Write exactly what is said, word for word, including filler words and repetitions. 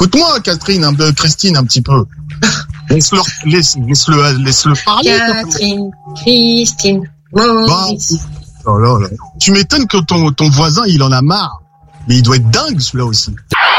Écoute-moi, Catherine, un peu, Christine, un petit peu. Laisse-le, laisse, laisse-le, laisse-le parler. Catherine, Christine, Maurice. Bah, oh là là. Tu m'étonnes que ton, ton voisin, il en a marre. Mais il doit être dingue, celui-là aussi.